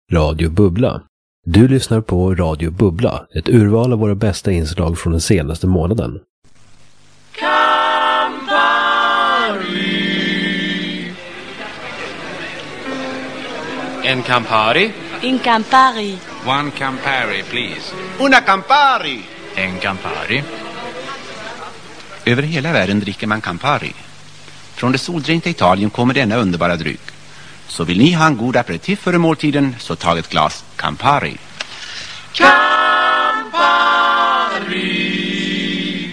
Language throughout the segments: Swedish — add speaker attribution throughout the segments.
Speaker 1: Radio Bubbla. Du lyssnar på Radio Bubbla, ett urval av våra bästa inslag från den senaste månaden.
Speaker 2: Campari.
Speaker 3: En Campari.
Speaker 4: In Campari.
Speaker 3: One Campari, please.
Speaker 2: Una Campari.
Speaker 3: En Campari.
Speaker 5: Över hela världen dricker man Campari. Från det soldränkta Italien kommer denna underbara dryck. Så vill ni ha en god aperitif före måltiden, så tag ett glas Campari.
Speaker 2: Campari.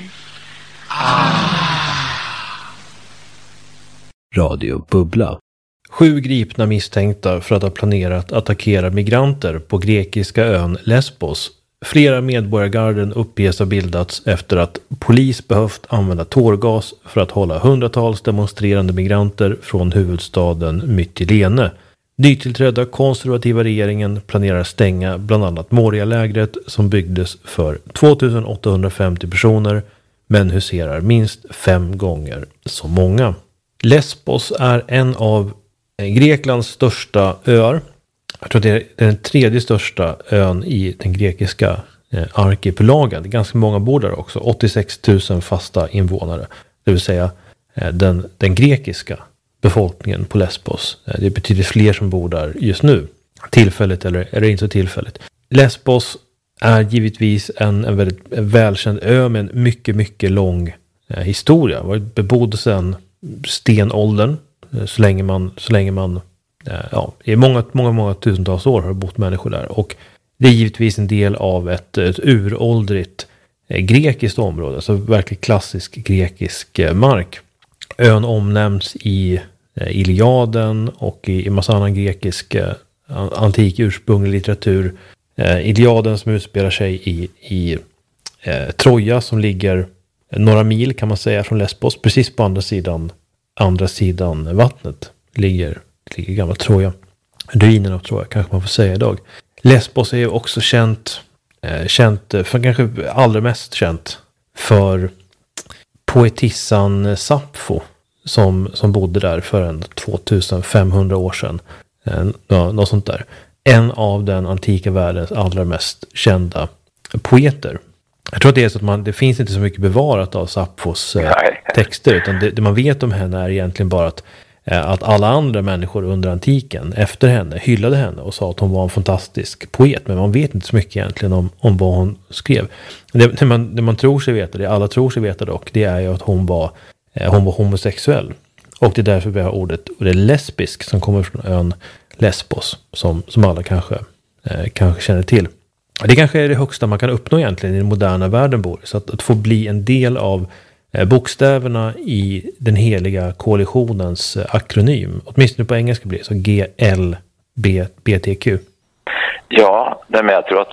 Speaker 1: Radio Bubbla. 7 gripna misstänkta för att ha planerat att attackera migranter på grekiska ön Lesbos. Flera medborgargarden uppges ha bildats efter att polis behövt använda tårgas för att hålla hundratals demonstrerande migranter från huvudstaden Mytilene. Nytillträdda konservativa regeringen planerar stänga bland annat Moria-lägret som byggdes för 2850 personer men huserar minst 5 gånger så många. Lesbos är en av Greklands största öar. Jag tror att det är den 3:e största ön i den grekiska arkipelagen. Det är ganska många bor där också. 86 000 fasta invånare. Det vill säga den grekiska befolkningen på Lesbos. Det är betydligt fler som bor där just nu. Tillfälligt eller inte så tillfälligt. Lesbos är givetvis en väldigt välkänd ö med en mycket, mycket lång historia. Det var bebodd sedan stenåldern. Så länge man i många tusentals år har bott människor där. Och det är givetvis en del av ett uråldrigt grekiskt område. Alltså verkligen klassisk grekisk mark. Ön omnämns i Iliaden och i massa annan grekisk antik ursprunglig litteratur. Iliaden som utspelar sig i Troja som ligger några mil kan man säga från Lesbos. Precis på andra sidan vattnet ligger gamla Troja. Ruinen av Troja kanske man får säga idag. Lesbos är ju också känt för kanske allra mest känt för poetissan Sappho som bodde där för 2500 år sedan. Något sånt där. En av den antika världens allra mest kända poeter. Jag tror att det är så att det finns inte så mycket bevarat av Sapphos texter, utan det man vet om henne är egentligen bara att alla andra människor under antiken efter henne hyllade henne och sa att hon var en fantastisk poet, men man vet inte så mycket egentligen om vad hon skrev. Det man tror sig veta, det alla tror sig veta dock, det är ju att hon var homosexuell. Och det är därför vi har ordet lesbisk som kommer från ön Lesbos som alla kanske känner till. Det kanske är det högsta man kan uppnå egentligen i den moderna världen bor. Så att få bli en del av bokstäverna i den heliga koalitionens akronym. Åtminstone på engelska blir det så GLBTQ.
Speaker 6: Ja, men jag tror att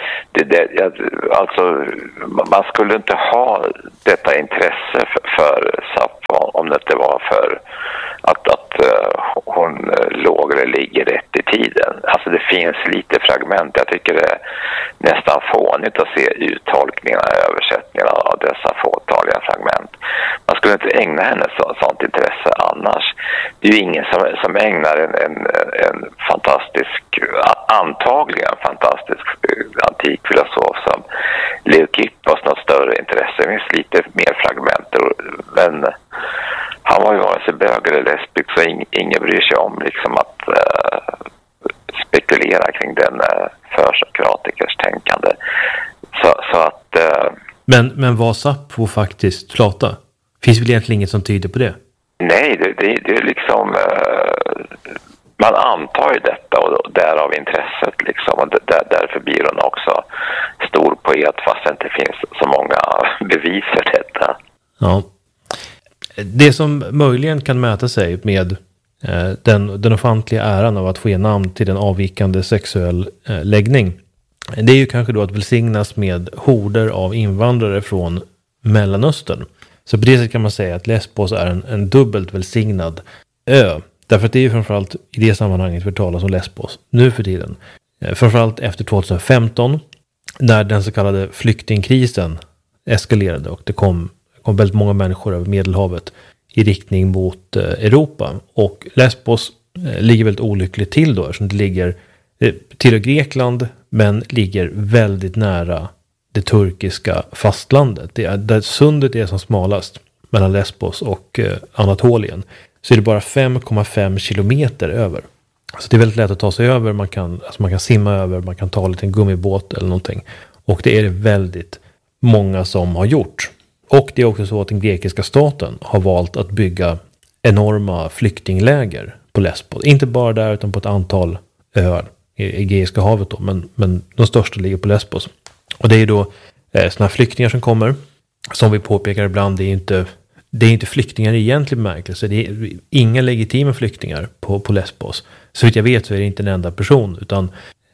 Speaker 6: alltså man skulle inte ha detta intresse för Sappho om det inte var för att hon låg eller ligger rätt i tiden. Alltså det finns lite fragment. Jag tycker det är nästan fånigt att se uttolkningarna och översättningarna av dessa fåtaliga fragment. Man skulle inte ägna henne sånt intresse annars. Det är ju ingen som ägnar en fantastisk, antagligen fantastisk antik filosof som Leukippos något större intresse. Det finns lite mer fragment, men han var ju vare sig bög eller lesbisk, så ingen bryr sig om liksom att spekulera kring den försokratikers tänkande. Så att...
Speaker 1: Men var Sappho faktiskt flata? Finns väl egentligen inget som tyder på det?
Speaker 6: Nej, det är liksom... man antar ju detta och därav intresset liksom. Och därför blir hon också stor poet fast det inte finns så många bevis för detta.
Speaker 1: Ja. Det som möjligen kan mäta sig med den ofantliga äran av att få ge namn till en avvikande sexuell läggning, det är ju kanske då att välsignas med horder av invandrare från Mellanöstern. Så på det sättet kan man säga att Lesbos är en dubbelt välsignad ö. Därför att det är ju framförallt i det sammanhanget vi talar om Lesbos nu för tiden. Framförallt efter 2015 när den så kallade flyktingkrisen eskalerade och det kom väldigt många människor över Medelhavet i riktning mot Europa. Och Lesbos ligger väldigt olyckligt till då, eftersom det ligger tillhör Grekland men ligger väldigt nära det turkiska fastlandet. Där sundet är som smalast mellan Lesbos och Anatolien, så är det bara 5,5 kilometer över. Så det är väldigt lätt att ta sig över. Man kan simma över, man kan ta en liten gummibåt eller någonting. Och det är det väldigt många som har gjort. Och det är också så att den grekiska staten har valt att bygga enorma flyktingläger på Lesbos. Inte bara där utan på ett antal öar i Egeiska havet då, men de största ligger på Lesbos. Och det är då såna flyktingar som kommer, som vi påpekar ibland, det är inte flyktingar i egentlig bemärkelse. Det är inga legitima flyktingar på Lesbos. Så vitt jag vet så är det inte en enda person, utan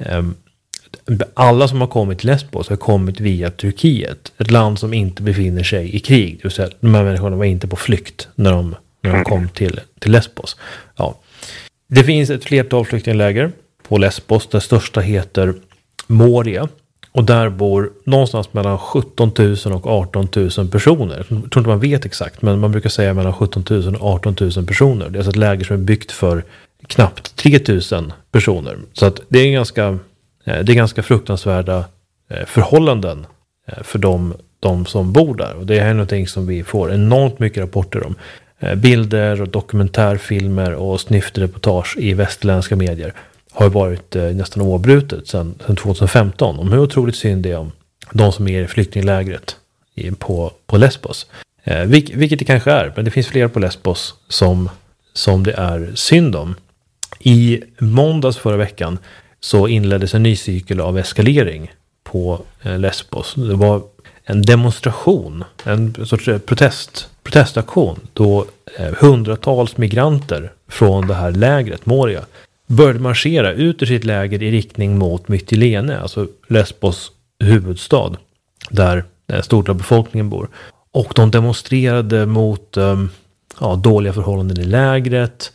Speaker 1: alla som har kommit till Lesbos har kommit via Turkiet, ett land som inte befinner sig i krig. Det vill säga, de här människorna var inte på flykt när de kom till Lesbos. Ja. Det finns ett flertal flyktingläger på Lesbos. Det största heter Moria. Och där bor någonstans mellan 17 000 och 18 000 personer. Jag tror inte man vet exakt, men man brukar säga mellan 17 000 och 18 000 personer. Det är alltså ett läger som är byggt för knappt 3 000 personer. Så att det är ganska fruktansvärda förhållanden för de som bor där. Och det är någonting som vi får enormt mycket rapporter om. Bilder och dokumentärfilmer och snyftreportage i västerländska medier har varit nästan oavbrutet sedan 2015 om hur otroligt synd det är om de som är i flyktinglägret på Lesbos. Vilket det kanske är, men det finns fler på Lesbos som det är synd om. I måndags förra veckan så inleddes en ny cykel av eskalering på Lesbos. Det var en demonstration, en sorts protestaktion då hundratals migranter från det här lägret, Moria, började marschera ut ur sitt läger i riktning mot Mytilene, alltså Lesbos huvudstad, där en stor del av befolkningen bor. Och de demonstrerade mot dåliga förhållanden i lägret,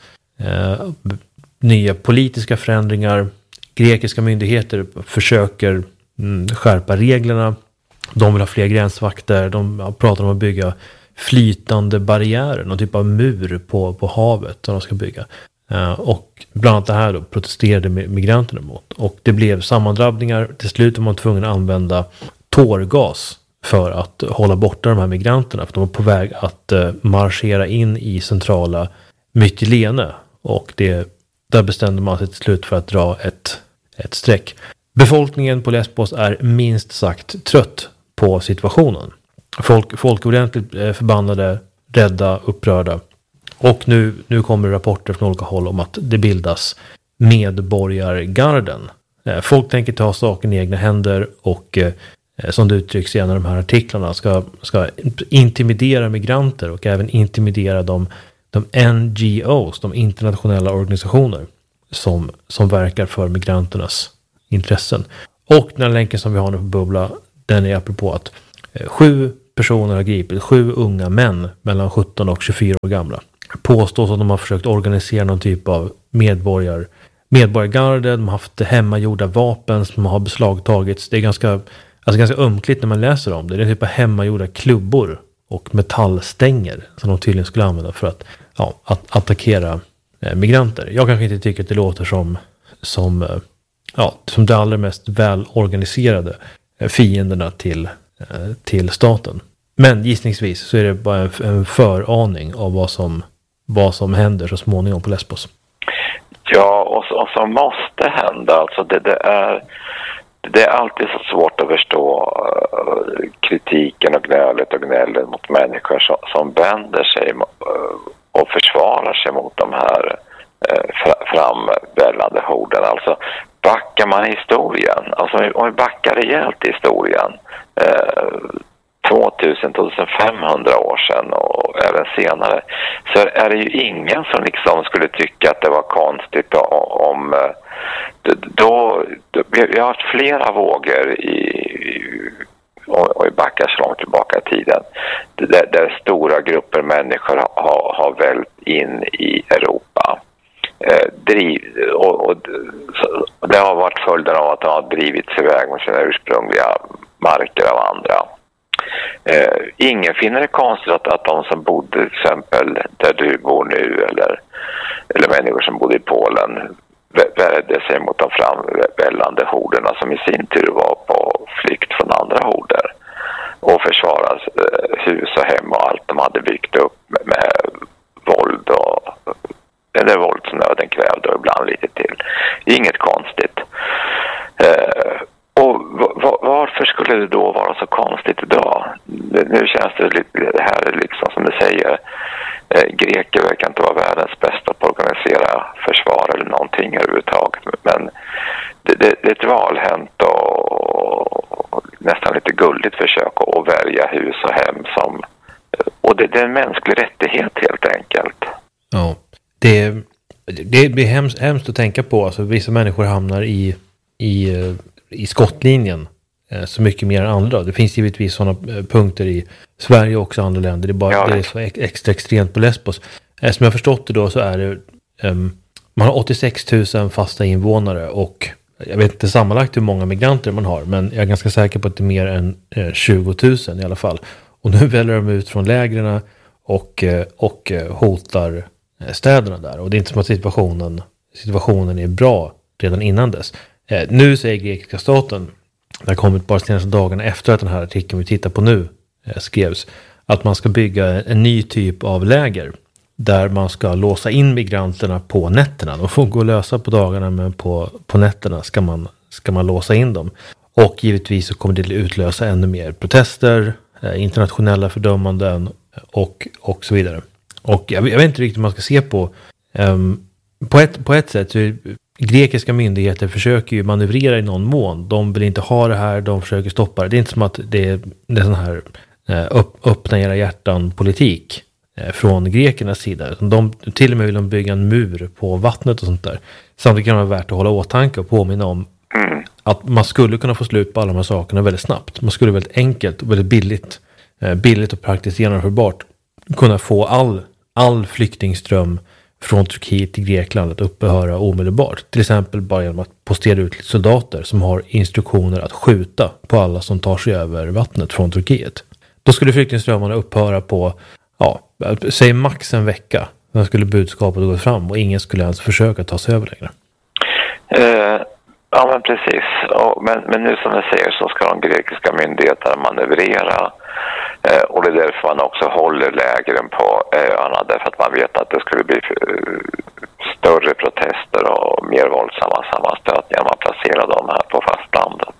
Speaker 1: nya politiska förändringar. Grekiska myndigheter försöker skärpa reglerna. De vill ha fler gränsvakter. De pratar om att bygga flytande barriärer, någon typ av mur på havet som de ska bygga. Och bland annat det här då protesterade migranterna mot. Och det blev sammandrabbningar. Till slut var man tvungen att använda tårgas för att hålla borta de här migranterna. För de var på väg att marschera in i centrala Mytilene. Och där bestämde man sig till slut för att dra ett streck. Befolkningen på Lesbos är minst sagt trött på situationen. Folk är ordentligt förbannade, rädda, upprörda. Och nu kommer rapporter från olika håll om att det bildas medborgargarden. Folk tänker ta saken i egna händer och som det uttrycks i en av de här artiklarna ska intimidera migranter och även intimidera de NGOs, de internationella organisationer som verkar för migranternas intressen. Och den här länken som vi har nu på Bubbla, den är apropå att 7 personer har gripit, 7 unga män mellan 17 och 24 år gamla. Påstås att de har försökt organisera någon typ av medborgargarde, de har haft hemmagjorda vapen som har beslagtagits. Det är ganska ömkligt när man läser om det. Det är en typ av hemmagjorda klubbor och metallstänger som de tydligen skulle använda för att attackera migranter. Jag kanske inte tycker att det låter som det allra mest välorganiserade fienderna till staten. Men gissningsvis så är det bara en föraning av vad som händer så småningom på Lesbos.
Speaker 6: Ja, och som måste hända. Alltså det är alltid så svårt att förstå kritiken och gnället mot människor som vänder sig och försvarar sig mot de här framvällande horden. Alltså backar man historien, alltså om vi backar rejält i historien 2500 år sedan och även senare, så är det ju ingen som liksom skulle tycka att det var konstigt om vi har haft flera vågor och i backar så långt tillbaka i tiden där stora grupper människor har vält in i Europa. Och det har varit följden av att de har drivits iväg med sina ursprungliga marker av andra. Ingen finner det konstigt att de som bodde till exempel där du bor nu eller människor som bodde i Polen värde sig mot de framvällande horderna som i sin tur var på flykt från andra horder och försvara hus och hem och allt de hade byggt upp med våld och det våld som nöden krävde och ibland lite till. Inget konstigt. Och varför skulle det då vara så konstigt idag? Nu känns det lite, det här är liksom som du säger, greker verkar inte vara världens bästa på att organisera försvar eller någonting överhuvudtaget. Men det är ett valhänt och nästan lite gulligt försök att välja hus och hem som, och det är en mänsklig rättighet helt enkelt.
Speaker 1: Ja, det blir hemskt att tänka på. Alltså, vissa människor hamnar i skottlinjen så mycket mer än andra. Det finns givetvis sådana punkter i Sverige och också andra länder. Det är så extra extremt på Lesbos. Som jag har förstått det då så är det man har 86 000 fasta invånare och jag vet inte sammanlagt hur många migranter man har, men jag är ganska säker på att det är mer än 20 000 i alla fall. Och nu väljer de ut från lägren och hotar städerna där. Och det är inte som att situationen är bra redan innan dess. Nu säger grekiska staten, det har kommit bara senaste dagarna efter att den här artikeln vi tittar på nu skrevs, att man ska bygga en ny typ av läger där man ska låsa in migranterna på nätterna. De får gå lösa på dagarna, men på nätterna ska man låsa in dem. Och givetvis så kommer det utlösa ännu mer protester, internationella fördömanden och så vidare. Och jag vet inte riktigt hur man ska se på på ett sätt så grekiska myndigheter försöker ju manövrera i någon mån. De vill inte ha det här, de försöker stoppa det. Det är inte som att det är sån här öppna era hjärtan politik från grekernas sida. Till och med vill de bygga en mur på vattnet och sånt där. Samtidigt kan det vara värt att hålla åtanke och påminna om att man skulle kunna få slut på alla de här sakerna väldigt snabbt. Man skulle väldigt enkelt och väldigt billigt och praktiskt genomförbart kunna få all flyktingström från Turkiet till Grekland att upphöra omedelbart. Till exempel bara genom att postera ut soldater som har instruktioner att skjuta på alla som tar sig över vattnet från Turkiet. Då skulle flyktingströmmarna upphöra på, säg max en vecka. Då skulle budskapet gå fram och ingen skulle ens försöka ta sig över längre.
Speaker 6: Ja, men precis. Men nu som jag säger så ska de grekiska myndigheterna manövrera. Och det är därför man också håller lägren på öarna. Därför att man vet att det skulle bli större protester och mer våldsamma sammanstötningar om man placerar dem här på fastlandet.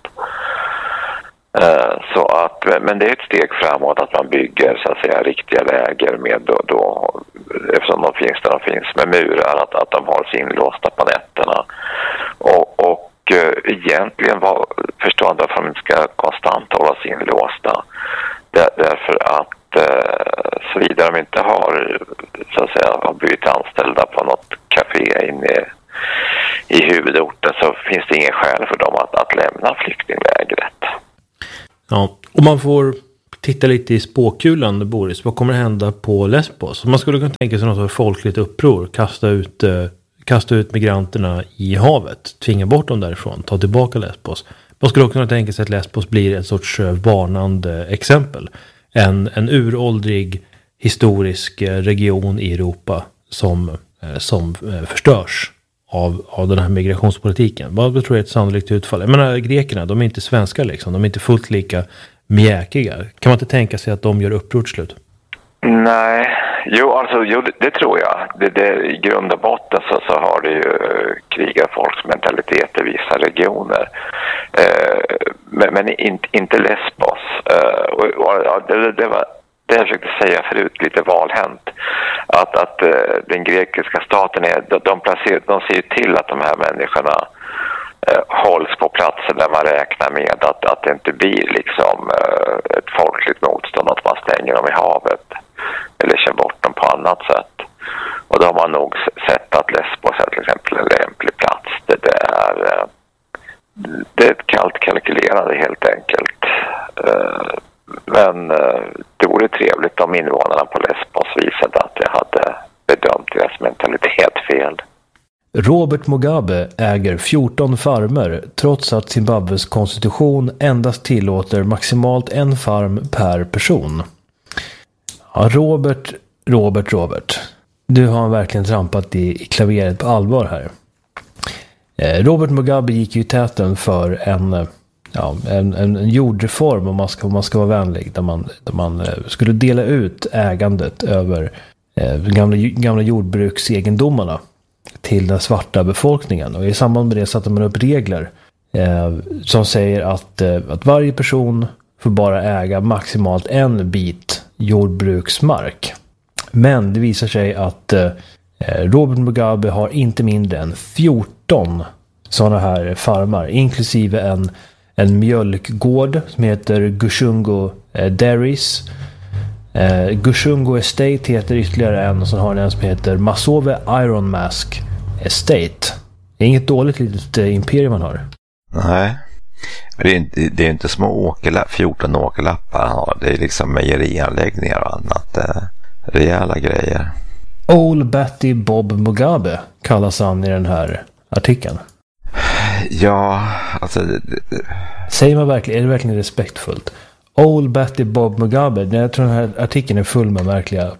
Speaker 6: Så att, men det är ett steg framåt att man bygger så att säga riktiga läger med då eftersom de finns där de finns med murar, att de hålls inlåsta på nätterna. Och egentligen förstår inte varför de ska konstant hållas inlåsta. Därför att såvida de inte har så att säga har blivit anställda på något café inne i huvudorten, så finns det ingen skäl för dem att lämna flyktinglägret.
Speaker 1: Ja, och man får titta lite i spåkulan, Boris. Vad kommer att hända på Lesbos? Man skulle kunna tänka sig något av folkligt uppror, kasta ut migranterna i havet, tvinga bort dem därifrån, ta tillbaka Lesbos. Man skulle också kunna tänka sig att Lesbos blir ett sorts varnande exempel. En uråldrig historisk region i Europa som förstörs av den här migrationspolitiken. Vad tror du är ett sannolikt utfall? Jag menar, grekerna, de är inte svenskar liksom. De är inte fullt lika mjäkiga. Kan man inte tänka sig att de gör uppror till slut?
Speaker 6: Nej, jo, det tror jag. I grund och botten så har det ju krigarfolksmentalitet i vissa regioner. Men inte Lesbos. Det jag försökte säga förut, lite valhänt. Att den grekiska staten de ser ju till att de här människorna hålls på platser där man räknar med att det inte blir liksom ett folkligt motstånd, att man stänger dem i havet eller kör bort dem på annat sätt. Och då har man nog sett att Lesbos är till exempel en lämplig plats. Det är ett kallt kalkylerande helt enkelt. Men det vore trevligt om invånarna på Lesbos visade att jag hade bedömt deras mentalitet fel.
Speaker 1: Robert Mugabe äger 14 farmer trots att Zimbabwes konstitution endast tillåter maximalt en farm per person. Ja, Robert. Du har verkligen trampat i klaveret på allvar här. Robert Mugabe gick ju i täten för en jordreform, om man ska vara vänlig, där man skulle dela ut ägandet över gamla jordbruksegendomarna till den svarta befolkningen. Och i samband med det satte man upp regler som säger att varje person får bara äga maximalt en bit jordbruksmark. Men det visar sig att Robert Mugabe har inte mindre än 14 sådana här farmar, inklusive en mjölkgård som heter Gushungo Dairies. Gushungo Estate heter ytterligare en, och så har den en som heter Masove Iron Mask Estate. Det är inget dåligt litet imperium man har.
Speaker 4: Nej, det är inte små 14 åkerlappar han har. Det är liksom mejerianläggningar och annat. Rejäla grejer.
Speaker 1: Old Batty Bob Mugabe kallas han i den här artikeln.
Speaker 4: Ja, alltså...
Speaker 1: Säger man verkligen, är det verkligen respektfullt? Old Batty Bob Mugabe, jag tror den här artikeln är full med verkliga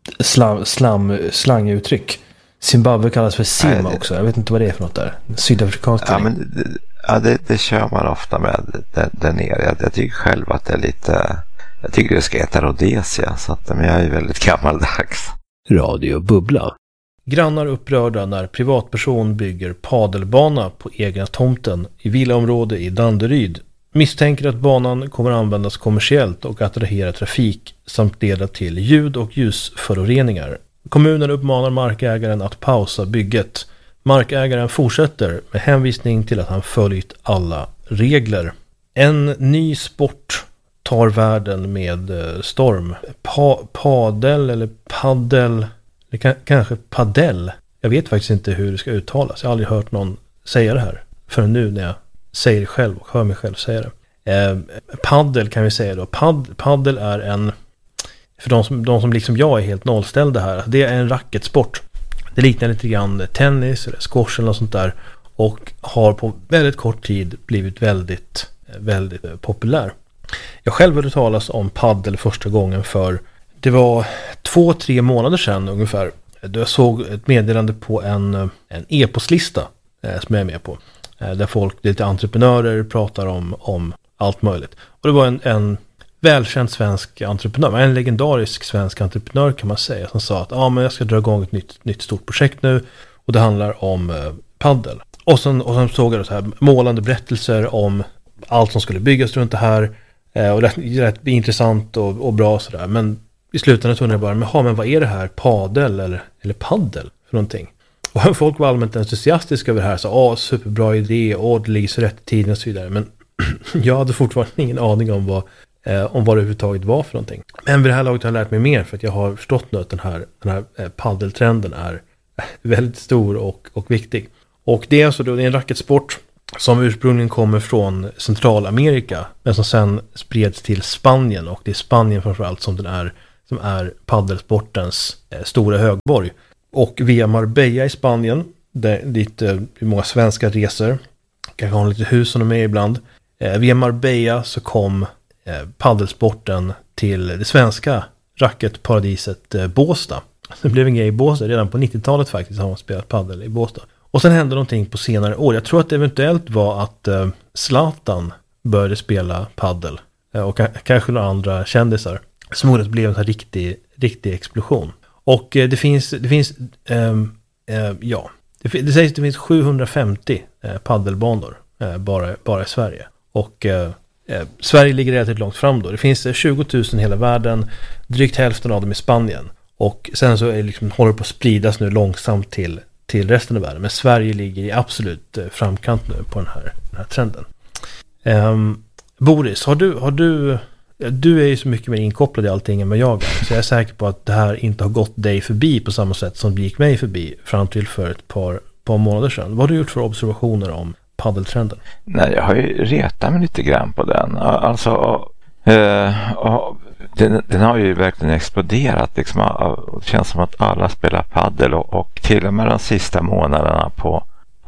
Speaker 1: slanguttryck. Zimbabwe kallas för Sima också, jag vet inte vad det är för något där. Sydafrikanskt.
Speaker 4: Ja, men det kör man ofta med där nere. Jag tycker själv att det är lite... Jag tycker det ska heta Rhodesia, så att, men jag är väldigt gammaldags.
Speaker 1: Radio Bubbla. Grannar upprörda när privatperson bygger padelbana på egna tomten i villaområde i Danderyd. Misstänker att banan kommer användas kommersiellt och attrahera trafik samt leda till ljud- och ljusföroreningar. Kommunen uppmanar markägaren att pausa bygget. Markägaren fortsätter med hänvisning till att han följt alla regler. En ny sport tar världen med storm. Padel eller paddel, eller kanske padel. Jag vet faktiskt inte hur det ska uttalas. Jag har aldrig hört någon säga det här förrän nu när jag säger det själv och hör mig själv säga det. Paddel kan vi säga då. Paddel är en, för de som liksom jag är helt nollställda här, det är en racketsport. Det liknar lite grann tennis eller squash eller något sånt där, och har på väldigt kort tid blivit väldigt, väldigt populär. Jag själv hörde talas om paddel första gången för det var 2-3 månader sedan ungefär. Då jag såg ett meddelande på en e-postlista som jag är med på. Där folk, lite entreprenörer, pratar om allt möjligt. Och det var en välkänd svensk entreprenör, en legendarisk svensk entreprenör kan man säga, som sa att men jag ska dra igång ett nytt stort projekt nu, och det handlar om paddel. Och sen såg jag så här målande berättelser om allt som skulle byggas runt det här, och rätt intressant och bra sådär. Men i slutändan undrade jag bara, men vad är det här, padel eller paddel för någonting? Och folk var allmänt entusiastiska över det här, så superbra idé, och det ligger så rätt i tiden och så vidare. Men jag hade fortfarande ingen aning om vad det överhuvudtaget var för någonting. Men vid det här laget har jag lärt mig mer, för att jag har förstått nu att den här paddeltrenden är väldigt stor och viktig. Och det är alltså då, det är en racketsport som ursprungligen kommer från Centralamerika, men som sen spreds till Spanien, och det är Spanien framförallt som är paddelsportens stora högborg. Och via Marbella i Spanien, dit många svenskar reser, kanske har lite hus som de är ibland. Via Marbella så kom paddelsporten till det svenska racketparadiset Båstad. Det blev en grej i Båstad redan på 90-talet faktiskt, har man spelat paddel i Båstad. Och sen hände någonting på senare år. Jag tror att det eventuellt var att Zlatan började spela paddel, och kanske några andra kändisar, som det blev en riktig explosion. Och det sägs att det finns 750 paddelbanor bara i Sverige. Och Sverige ligger relativt långt fram då. Det finns 20 000 i hela världen, drygt hälften av dem i Spanien. Och sen så håller det på att spridas nu långsamt till resten av världen. Men Sverige ligger i absolut framkant nu på den här trenden. Boris, har du är ju så mycket mer inkopplad i allting än vad jag är. Så jag är säker på att det här inte har gått dig förbi på samma sätt som det gick mig förbi fram till för ett par månader sedan. Vad har du gjort för observationer om paddeltrenden? Nej,
Speaker 4: jag har ju retat mig lite grann på den. Alltså, den har ju verkligen exploderat. Liksom, det känns som att alla spelar paddel, och till och med de sista månaderna på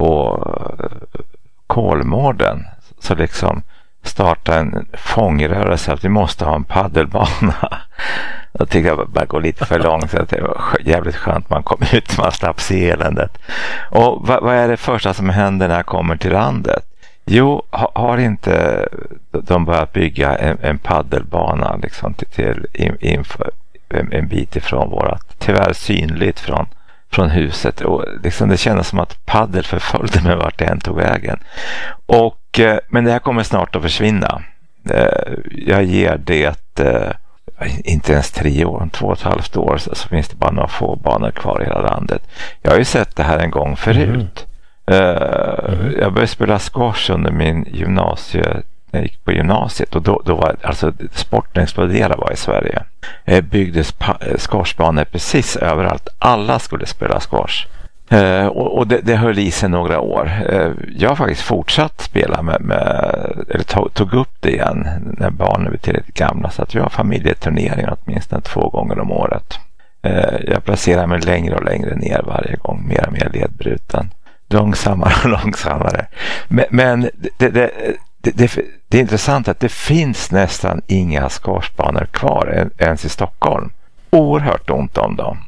Speaker 4: Kolmården så liksom starta en fångrörelse att vi måste ha en paddelbana. Då tyckte jag bara gå lite för långt, så att det var jävligt skönt man kom ut, man slapp se eländet. Och vad är det första som händer när jag kommer till landet? Jo, har inte de börjat bygga en paddelbana liksom till inför en bit ifrån vårat, tyvärr synligt från huset, och liksom det kändes som att paddel förföljde mig vart det än tog vägen. Och men det här kommer snart att försvinna. Jag ger det inte ens 3 år, 2,5 år, så finns det bara några få banor kvar i hela landet. Jag har ju sett det här en gång förut. Jag började spela squash under min när jag gick på gymnasiet, och då var alltså sporten exploderade i Sverige. Byggdes squashbanor precis överallt. Alla skulle spela squash. Och det höll i sig några år. Jag har faktiskt fortsatt spela eller tog upp det igen när barnen blev tillräckligt gamla, så att vi har familjeturneringar åtminstone 2 gånger om året. Jag placerar mig längre och längre ner varje gång, mer och mer ledbruten. Långsammare och långsammare. Men det är intressant att det finns nästan inga squashbanor kvar ens i Stockholm. Oerhört ont om dem.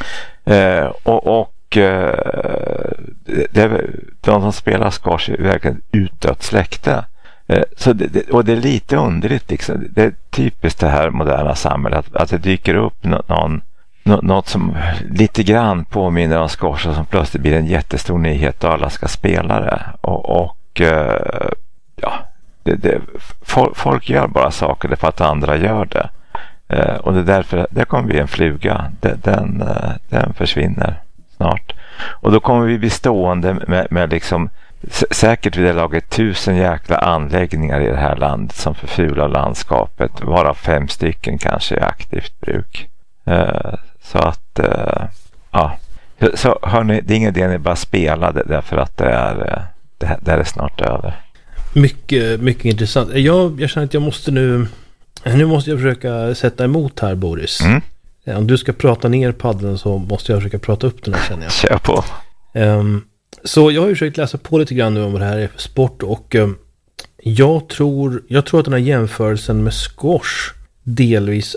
Speaker 4: De som spelar squash är verkligen utdött släkte. Och det är lite underligt liksom. Det är typiskt det här moderna samhället att det dyker upp något som lite grann påminner om squash, som plötsligt blir en jättestor nyhet och alla ska spela det. Folk gör bara saker för att andra gör det. Och det är därför det kommer bli en fluga. Den försvinner snart. Och då kommer vi bli stående med liksom, säkert vid det laget 1000 jäkla anläggningar i det här landet som förfular landskapet, varav 5 stycken kanske är aktivt bruk. Så att så hörni, det är ingen idé ni bara spelade, därför att det är snart över.
Speaker 1: Mycket, mycket intressant. Jag känner att jag måste nu måste jag försöka sätta emot här, Boris. Om du ska prata ner paddeln så måste jag försöka prata upp den här, känner jag.
Speaker 4: Kör på.
Speaker 1: Så jag har ju försökt läsa på lite grann nu om vad det här är för sport, och jag tror att den här jämförelsen med squash delvis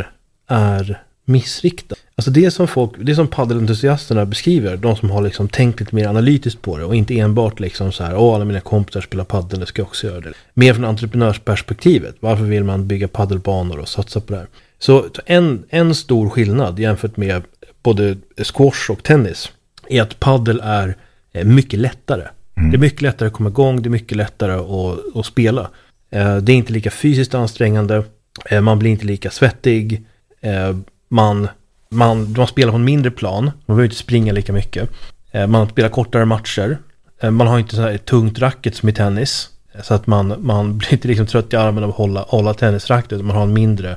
Speaker 1: är missriktad. Alltså det som paddelentusiasterna beskriver, de som har liksom tänkt lite mer analytiskt på det och inte enbart liksom så här, alla mina kompisar spelar paddel, det ska jag också göra det. Mer från entreprenörsperspektivet. Varför vill man bygga paddelbanor och satsa på det här? Så en stor skillnad jämfört med både squash och tennis är att paddel är mycket lättare. Det är mycket lättare att komma igång, det är mycket lättare att spela. Det är inte lika fysiskt ansträngande, man blir inte lika svettig, man spelar på en mindre plan, man behöver inte springa lika mycket, man spelar kortare matcher, man har inte så här ett tungt racket som i tennis, så att man blir inte liksom trött i armen av att hålla tennisracket, man har en mindre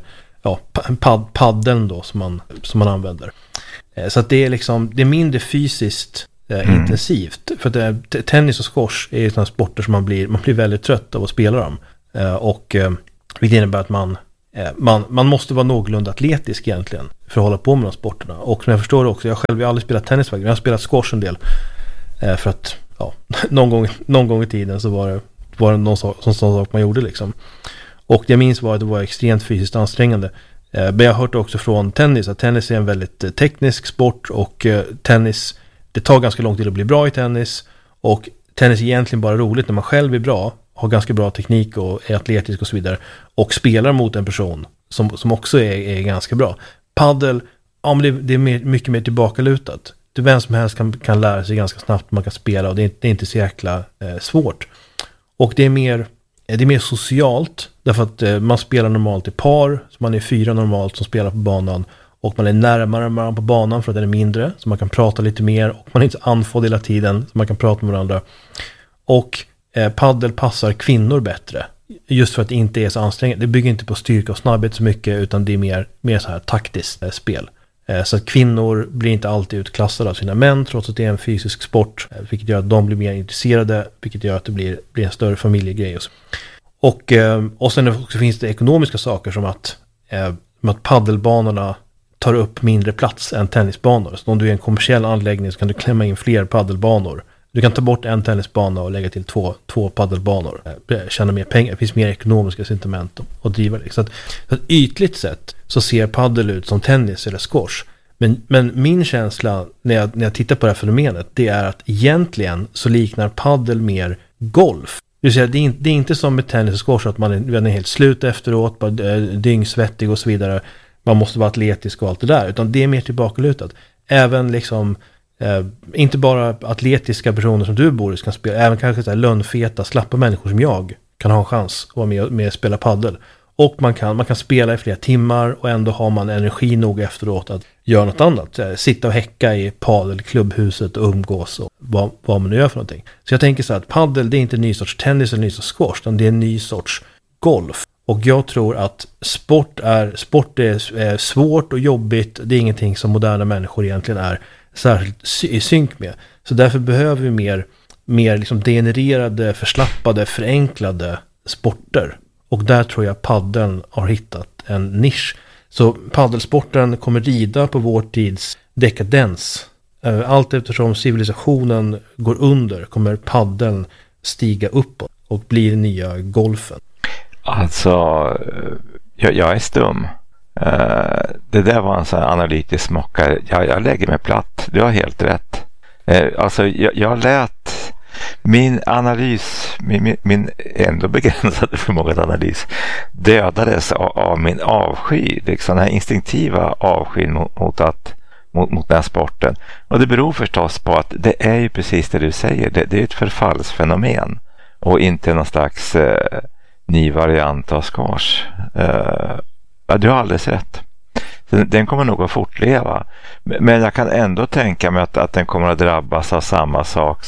Speaker 1: paddeln då som man använder. Så att det är mindre fysiskt intensivt, för att tennis och squash är sådana sporter som man blir väldigt trött av att spela dem, och vilket innebär att man måste vara någorlunda atletisk egentligen för att hålla på med de sporterna. Och som jag förstår också, jag själv har aldrig spelat tennis, men jag har spelat squash en del, för att någon gång i tiden så var det någon sån sak man gjorde liksom. Och jag minns att det var extremt fysiskt ansträngande. Men jag har hört också från tennis att tennis är en väldigt teknisk sport, och tennis, det tar ganska lång tid att bli bra i tennis, och tennis är egentligen bara roligt när man själv är bra, har ganska bra teknik och är atletisk och så vidare, och spelar mot en person som också är ganska bra. Paddel, det är mycket mer tillbakalutat. Vem som helst kan lära sig ganska snabbt, man kan spela, och det är inte så jäkla svårt. Och det är mer socialt, därför att man spelar normalt i par, så man är 4 normalt som spelar på banan, och man är närmare varandra på banan för att den är mindre, så man kan prata lite mer, och man är inte andfådd hela tiden, så man kan prata med varandra. Och paddel passar kvinnor bättre, just för att det inte är så ansträngande. Det bygger inte på styrka och snabbhet så mycket, utan det är mer så här taktiskt spel. Så att kvinnor blir inte alltid utklassade av sina män, trots att det är en fysisk sport, vilket gör att de blir mer intresserade, vilket gör att det blir en större familjegrej. Och sen också finns det ekonomiska saker, som att paddelbanorna tar upp mindre plats än tennisbanor. Så om du är en kommersiell anläggning så kan du klämma in fler paddelbanor Du kan ta bort en tennisbana och lägga till två paddelbanor. Tjäna mer pengar. Det finns mer ekonomiska sentiment att driva det. Så att ytligt sett så ser paddel ut som tennis eller squash. Men min känsla när jag tittar på det här fenomenet, det är att egentligen så liknar paddel mer golf. Det vill säga, det är inte som med tennis och squash att man är helt slut efteråt, bara dyngsvettig och så vidare. Man måste vara atletisk och allt det där. Utan det är mer tillbakalutat. Även liksom, inte bara atletiska personer som du Boris kan spela, även kanske så här lönnfeta, slappa människor som jag kan ha en chans att vara med och spela paddel. Och man kan spela i flera timmar och ändå har man energi nog efteråt att göra något annat. Sitta och häcka i paddelklubbhuset och umgås och vad man nu gör för någonting. Så jag tänker så här att paddel, det är inte en ny sorts tennis eller en ny sorts squash, utan det är en ny sorts golf. Och jag tror att sport är svårt och jobbigt. Det är ingenting som moderna människor egentligen är särskilt i synk med. Så därför behöver vi mer liksom degenererade, förslappade, förenklade sporter. Och där tror jag paddeln har hittat en nisch. Så paddelsporten kommer rida på vår tids dekadens. Allt eftersom civilisationen går under kommer paddeln stiga uppåt och bli den nya golfen.
Speaker 4: Alltså, jag är stum. Det där var en sån här analytisk smocka. Jag lägger mig platt. Du har helt rätt. Alltså, jag lät min analys, min ändå begränsade förmåga till analys dödades av min avsky, liksom den här instinktiva avskyn mot den här sporten. Och det beror förstås på att det är ju precis det du säger. Det är ett förfallsfenomen och inte någon slags ny variant av squash. Ja, du har alldeles rätt. Den kommer nog att fortleva. Men jag kan ändå tänka mig att den kommer att drabbas av samma sak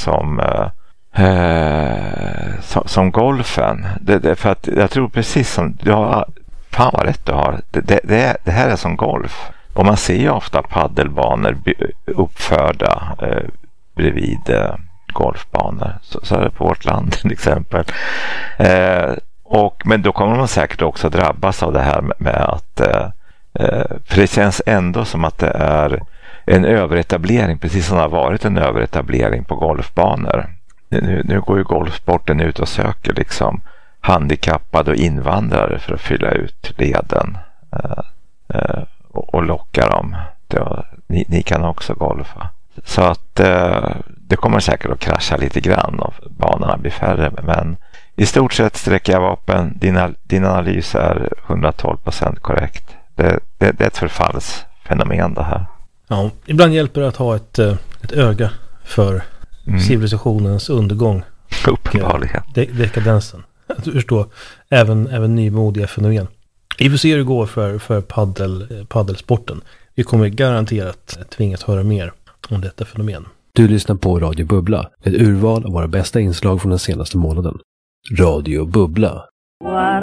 Speaker 4: som golfen. För att jag tror precis som du har, fan vad rätt du har. Det här är som golf. Och man ser ju ofta paddelbanor uppförda bredvid golfbanor. Så är det på vårt land till exempel. Men då kommer man säkert också drabbas av det här med att för det känns ändå som att det är en överetablering, precis som det har varit en överetablering på golfbanor. Nu går ju golfsporten ut och söker liksom handikappade och invandrare för att fylla ut leden och locka dem. Ni kan också golfa. Så att det kommer säkert att krascha lite grann och banorna blir färre, men i stort sett sträcker jag vapen. Din analys är 112% korrekt. Det är ett förfallsfenomen det här.
Speaker 1: Ja, ibland hjälper det att ha ett öga för civilisationens undergång.
Speaker 4: Uppenbarligen.
Speaker 1: Dekadensen. Att förstå även nymodiga fenomen. Vi får se hur det går för paddelsporten. Vi kommer garanterat tvingas höra mer om detta fenomen.
Speaker 7: Du lyssnar på Radio Bubbla, ett urval av våra bästa inslag från den senaste månaden. Radio Bubbla.